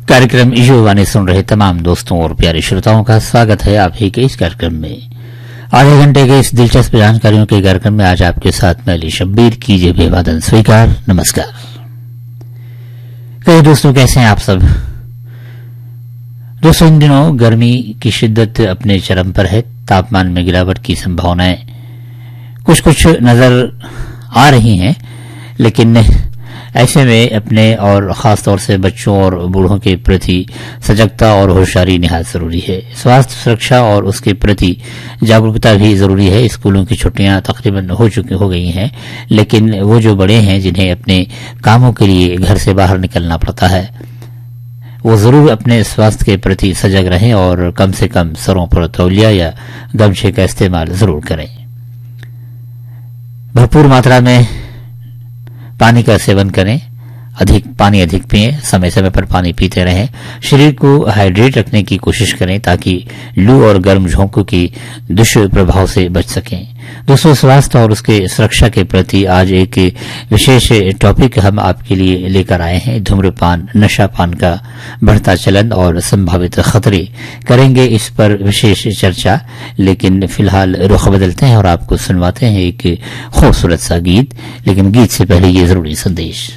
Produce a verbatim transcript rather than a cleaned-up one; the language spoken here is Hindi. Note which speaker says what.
Speaker 1: कार्यक्रम युवानी सुन रहे तमाम दोस्तों और प्यारे श्रोताओं का स्वागत है आप ही के इस कार्यक्रम में। आधे घंटे के इस दिलचस्प जानकारियों के कार्यक्रम में आज आपके साथ मैं अली शब्बीर। कीजिए अभिवादन स्वीकार। नमस्कार। कई दोस्तों, कैसे हैं आप सब? दोस्तों, इन दिनों गर्मी की शिद्दत अपने चरम पर है। तापमान में गिरावट की संभावनाएं कुछ कुछ नजर आ रही हैं, लेकिन ऐसे में अपने और खासतौर से बच्चों और बूढ़ों के प्रति सजगता और होशियारी निहायत जरूरी है। स्वास्थ्य सुरक्षा और उसके प्रति जागरूकता भी जरूरी है। स्कूलों की छुट्टियां तकरीबन हो चुकी हो गई हैं, लेकिन वो जो बड़े हैं जिन्हें अपने कामों के लिए घर से बाहर निकलना पड़ता है, वो जरूर अपने स्वास्थ्य के प्रति सजग रहें और कम से कम सरों पर तौलिया या गमछे का इस्तेमाल जरूर करें। भरपूर मात्रा में पानी का सेवन करें, अधिक पानी अधिक पिएं, समय समय पर पानी पीते रहें। शरीर को हाइड्रेट रखने की कोशिश करें ताकि लू और गर्म झोंकों की दुष्प्रभाव से बच सकें। दोस्तों, स्वास्थ्य और उसके सुरक्षा के प्रति आज एक विशेष टॉपिक हम आपके लिए लेकर आए हैं। धूम्रपान, नशापान का बढ़ता चलन और संभावित खतरे करेंगे इस पर विशेष चर्चा। लेकिन फिलहाल रुख बदलते हैं और आपको सुनवाते हैं एक खूबसूरत सा गीत। लेकिन गीत से पहले ये जरूरी संदेश।